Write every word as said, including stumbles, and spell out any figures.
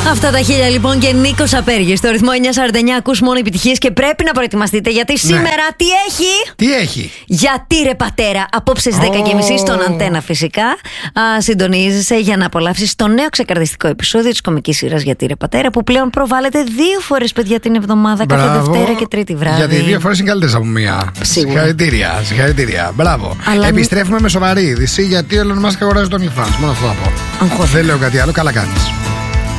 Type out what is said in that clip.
Αυτά τα χίλια λοιπόν και Νίκος Απέργης. Στο ρυθμό εννιά σαράντα εννιά ακούς μόνο επιτυχίες και πρέπει να προετοιμαστείτε γιατί ναι. σήμερα τι έχει. Τι έχει. Γιατί ρε πατέρα. Απόψε στις δέκα και μισή στον Αντένα φυσικά. Α, συντονίζεσαι για να απολαύσεις το νέο ξεκαρδιστικό επεισόδιο της κομικής σειράς Γιατί ρε πατέρα που πλέον προβάλλεται δύο φορές παιδιά την εβδομάδα. Μπράβο. Κάθε Δευτέρα και Τρίτη βράδυ. Γιατί δύο φορές είναι καλύτερες από μία. Συγχαρητήρια. Συγχαρητήρια. Μπράβο. Αλλά επιστρέφουμε με σοβαρή είδηση γιατί ο Elon Musk αγοράζει τον OnlyFans. Μόνο αυτό θα πω. Αγχώθηκα. Δεν λέω κάτι άλλο. Καλά κάνεις.